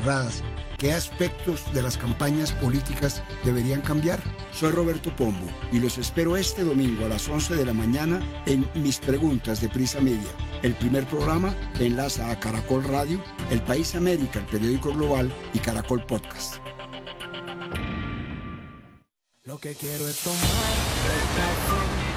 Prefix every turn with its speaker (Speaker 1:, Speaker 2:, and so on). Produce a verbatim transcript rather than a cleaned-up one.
Speaker 1: cerradas. ¿Qué aspectos de las campañas políticas deberían cambiar? Soy Roberto Pombo y los espero este domingo a las once de la mañana en Mis Preguntas de Prisa Media, el primer programa que enlaza a Caracol Radio, El País América, el periódico global, y Caracol Podcast.
Speaker 2: Lo que quiero es tomar el café.